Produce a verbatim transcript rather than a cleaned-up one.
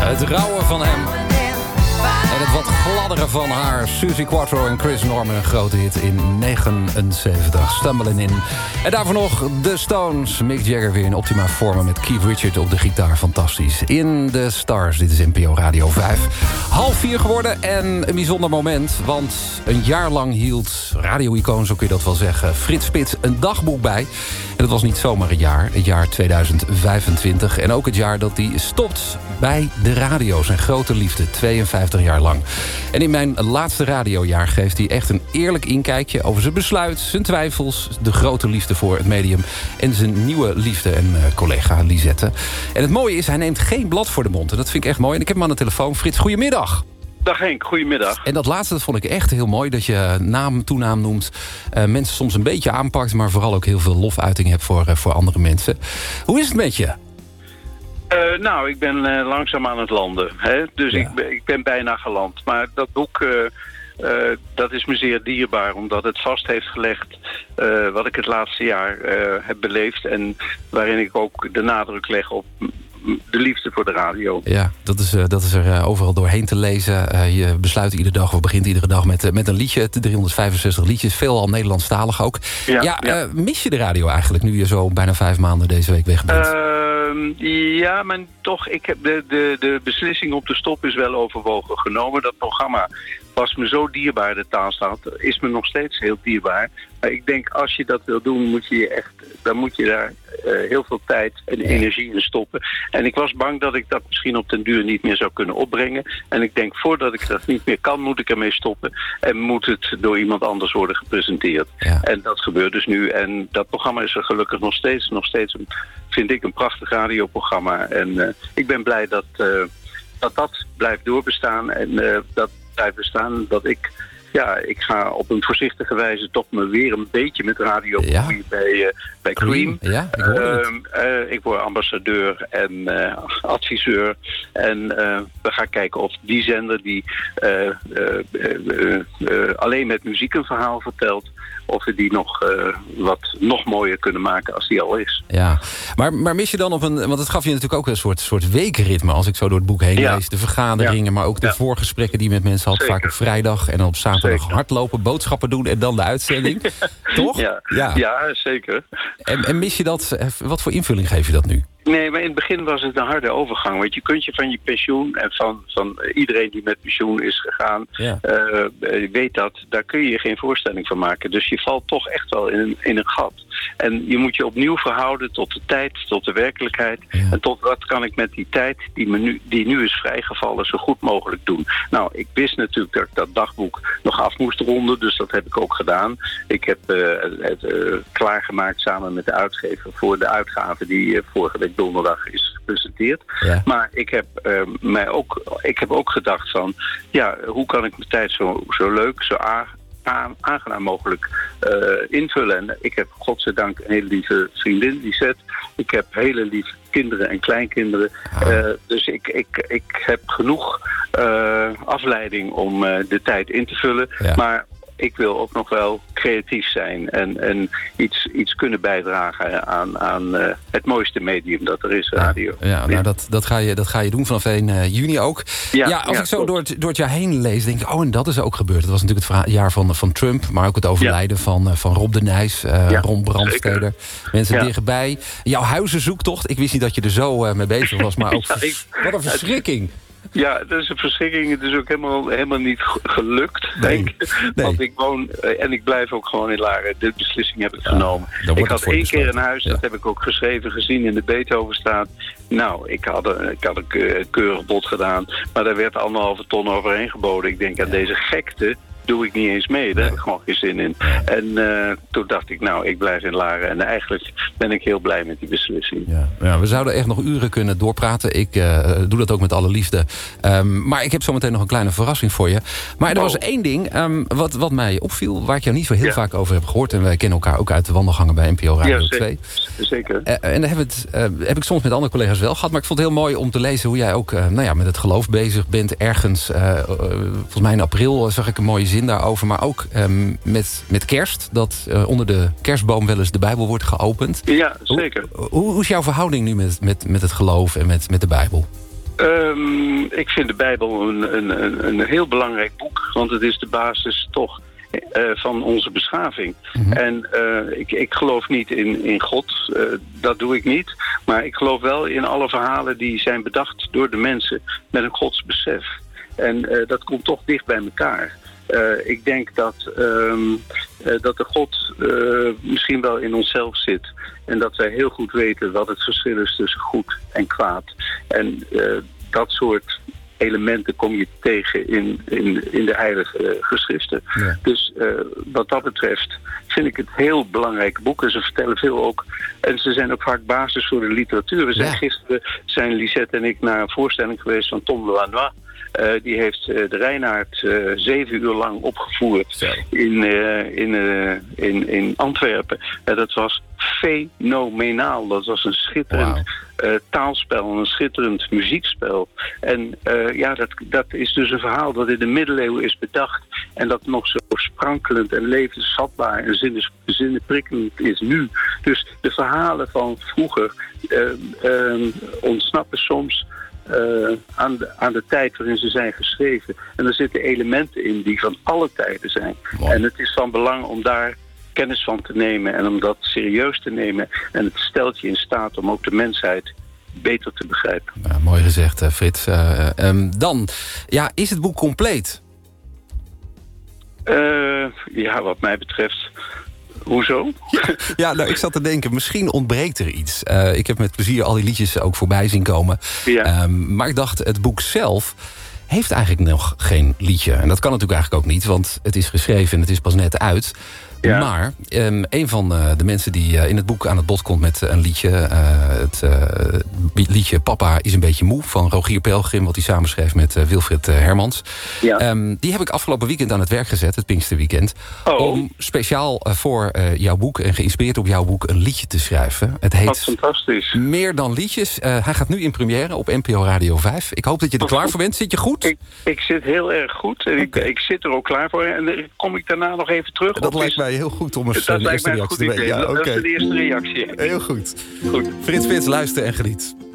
Het rauwe van hem. En het wat gladdere van haar. Suzy Quattro en Chris Norman, een grote hit in negenenzeventig. Stumbling in. En daarvoor nog de Stones. Mick Jagger weer in optima forma met Keith Richards op de gitaar. Fantastisch. In the Stars. Dit is N P O Radio vijf. Half vier geworden en een bijzonder moment. Want een jaar lang hield radio-icoon, zo kun je dat wel zeggen, Frits Spits een dagboek bij. En dat was niet zomaar een jaar. Het jaar tweeduizend vijfentwintig. En ook het jaar dat hij stopt bij de radio. Zijn grote liefde. tweeënvijftig jaar lang. En in mijn laatste radiojaar geeft hij echt een eerlijk inkijkje over zijn besluit, zijn twijfels, de grote liefde voor het medium en zijn nieuwe liefde en uh, collega Lisette. En het mooie is, hij neemt geen blad voor de mond. En dat vind ik echt mooi. En ik heb hem aan de telefoon. Frits, goedemiddag. Dag Henk, goedemiddag. En dat laatste dat vond ik echt heel mooi, dat je naam, toenaam noemt. Uh, mensen soms een beetje aanpakt, maar vooral ook heel veel lofuiting hebt voor, uh, voor andere mensen. Hoe is het met je? Uh, nou, ik ben uh, langzaam aan het landen. Hè? Dus ja. ik, ben, ik ben bijna geland. Maar dat boek, uh, uh, dat is me zeer dierbaar. Omdat het vast heeft gelegd uh, wat ik het laatste jaar uh, heb beleefd. En waarin ik ook de nadruk leg op de liefde voor de radio. Ja, dat is, uh, dat is er uh, overal doorheen te lezen. Uh, je besluit iedere dag, of begint iedere dag met, uh, met een liedje. driehonderdvijfenzestig liedjes, veelal Nederlandstalig ook. Ja, ja, ja. Uh, mis je de radio eigenlijk, nu je zo bijna vijf maanden deze week weg bent? Uh, ja, maar toch, ik heb de, de, de beslissing om te stoppen is wel overwogen genomen. Dat programma was me zo dierbaar, de taalstaat, is me nog steeds heel dierbaar. Maar ik denk, als je dat wil doen, moet je echt, dan moet je daar uh, heel veel tijd en energie in stoppen. En ik was bang dat ik dat misschien op den duur niet meer zou kunnen opbrengen. En ik denk, voordat ik dat niet meer kan, moet ik ermee stoppen. En moet het door iemand anders worden gepresenteerd. Ja. En dat gebeurt dus nu. En dat programma is er gelukkig nog steeds. Nog steeds, een, vind ik, een prachtig radioprogramma. En uh, ik ben blij dat, uh, dat dat blijft doorbestaan. En uh, dat blijft bestaan dat ik... Ja, ik ga op een voorzichtige wijze toch me weer een beetje met radio bemoeien ja. bij, uh, bij Cream. Cream. Ja, ik, uh, uh, ik word ambassadeur en uh, adviseur. En uh, we gaan kijken of die zender die uh, uh, uh, uh, alleen met muziek een verhaal vertelt, of we die nog uh, wat nog mooier kunnen maken als die al is. Ja, maar, maar mis je dan op een... Want het gaf je natuurlijk ook een soort, soort weekritme, als ik zo door het boek heen ja. lees. De vergaderingen, ja. maar ook de ja. voorgesprekken die je met mensen had. Zeker. Vaak op vrijdag en dan op zaterdag zeker. hardlopen, boodschappen doen en dan de uitzending. Toch? Ja, ja. ja zeker. En, en mis je dat... Wat voor invulling geef je dat nu? Nee, maar in het begin was het een harde overgang. Want je kunt je van je pensioen en van, van iedereen die met pensioen is gegaan, ja. uh, weet dat, daar kun je je geen voorstelling van maken. Dus je valt toch echt wel in een, in een gat. En je moet je opnieuw verhouden tot de tijd, tot de werkelijkheid. Ja. En tot wat kan ik met die tijd die, me nu, die nu is vrijgevallen zo goed mogelijk doen. Nou, ik wist natuurlijk dat ik dat dagboek nog af moest ronden. Dus dat heb ik ook gedaan. Ik heb uh, het uh, klaargemaakt samen met de uitgever voor de uitgave die uh, vorige week donderdag is gepresenteerd. Ja. Maar ik heb, uh, mij ook, ik heb ook gedacht van, ja, hoe kan ik mijn tijd zo, zo leuk, zo aardig, aangenaam mogelijk uh, invullen. En ik heb godzijdank een hele lieve vriendin, Lisette. Ik heb hele lieve kinderen en kleinkinderen. Ah. Uh, dus ik, ik, ik heb genoeg uh, afleiding om uh, de tijd in te vullen. Ja. Maar ik wil ook nog wel creatief zijn en, en iets, iets kunnen bijdragen aan, aan uh, het mooiste medium dat er is, radio. Ja, ja, nou dat, dat, ga je, dat ga je doen vanaf één juni ook. Ja, ja als ja, ik zo door het, door het jaar heen lees, denk ik, oh, en dat is ook gebeurd. Het was natuurlijk het jaar van, van Trump, maar ook het overlijden ja. van, van Rob de Nijs, uh, ja, Ron Brandsteder. Mensen ja. dichtbij. Jouw huizenzoektocht, ik wist niet dat je er zo uh, mee bezig was, maar ook ja, ik, wat een verschrikking. Ja, dat is een verschrikking. Het is ook helemaal, helemaal niet gelukt, nee, denk ik. Nee. Want ik woon, en ik blijf ook gewoon in Laren. De beslissing heb ik ja, genomen. Ik had één keer een huis, ja. dat heb ik ook geschreven, gezien in de Beethovenstraat. Nou, ik had, een, ik had een keurig bod gedaan, maar daar werd anderhalve ton overheen geboden. Ik denk, ja. aan deze gekte doe ik niet eens mee. Daar nee. heb ik gewoon geen zin in. En uh, toen dacht ik, nou, ik blijf in Laren. En eigenlijk ben ik heel blij met die beslissing. Ja, ja, we zouden echt nog uren kunnen doorpraten. Ik uh, doe dat ook met alle liefde. Um, maar ik heb zometeen nog een kleine verrassing voor je. Maar er oh. was één ding um, wat, wat mij opviel, waar ik jou niet zo heel ja. vaak over heb gehoord. En wij kennen elkaar ook uit de wandelgangen bij N P O Radio ja, twee. Zeker. Uh, en daar heb, het, uh, heb ik soms met andere collega's wel gehad. Maar ik vond het heel mooi om te lezen hoe jij ook uh, nou ja, met het geloof bezig bent. Ergens, uh, uh, volgens mij in april zag ik een mooie zin daarover. Maar ook um, met, met kerst. Dat uh, onder de kerstboom wel eens de Bijbel wordt geopend. Ja, zeker. Hoe, hoe, hoe is jouw verhouding nu met, met, met het geloof en met, met de Bijbel? Um, ik vind de Bijbel een, een, een, een heel belangrijk boek, want het is de basis toch uh, van onze beschaving. Mm-hmm. En uh, ik, ik geloof niet in, in God, uh, dat doe ik niet. Maar ik geloof wel in alle verhalen die zijn bedacht door de mensen met een godsbesef. En uh, dat komt toch dicht bij elkaar. Uh, ik denk dat, um, uh, dat de God uh, misschien wel in onszelf zit. En dat wij heel goed weten wat het verschil is tussen goed en kwaad. En uh, dat soort elementen kom je tegen in, in, in de heilige uh, geschriften. Ja. Dus uh, wat dat betreft vind ik het heel belangrijke boek. En ze vertellen veel ook. En ze zijn ook vaak basis voor de literatuur. We zijn ja. Gisteren zijn Lisette en ik naar een voorstelling geweest van Tom Lanois. Uh, die heeft uh, de Reinaard uh, zeven uur lang opgevoerd in, uh, in, uh, in, in Antwerpen. Uh, dat was fenomenaal. Dat was een schitterend wow. uh, taalspel, een schitterend muziekspel. En uh, ja, dat, dat is dus een verhaal dat in de middeleeuwen is bedacht. En dat nog zo sprankelend en levensvatbaar en zinnenprikkelend is nu. Dus de verhalen van vroeger uh, uh, ontsnappen soms Uh, aan, de, aan de tijd waarin ze zijn geschreven. En er zitten elementen in die van alle tijden zijn. Wow. En het is van belang om daar kennis van te nemen en om dat serieus te nemen. En het stelt je in staat om ook de mensheid beter te begrijpen. Ja, mooi gezegd, Frits. Uh, um, dan, ja, is het boek compleet? Uh, ja, wat mij betreft... Hoezo? Ja, ja, nou, ik zat te denken, misschien ontbreekt er iets. Uh, ik heb met plezier al die liedjes ook voorbij zien komen. Ja. Um, maar ik dacht, het boek zelf heeft eigenlijk nog geen liedje. En dat kan natuurlijk eigenlijk ook niet, want het is geschreven en het is pas net uit. Ja. Maar um, een van uh, de mensen die uh, in het boek aan het bod komt met een liedje... Uh, het uh, liedje Papa is een beetje moe van Rogier Pelgrim... wat hij samenschreef met uh, Wilfried uh, Hermans. Ja. Um, die heb ik afgelopen weekend aan het werk gezet, het Pinksterweekend... Oh. om speciaal uh, voor uh, jouw boek en geïnspireerd op jouw boek... een liedje te schrijven. Het heet wat fantastisch. Meer dan liedjes. Uh, hij gaat nu in première op N P O Radio vijf. Ik hoop dat je er klaar voor bent. Zit je goed? Ik, ik zit heel erg goed. En okay. ik, ik zit er ook klaar voor. En dan kom ik daarna nog even terug. Dat lijkt mij heel goed om eens dat een eerste reactie te weten. Ja, okay. Dat is de eerste reactie. Heel goed. Goed. Frits Spits, luister en geniet.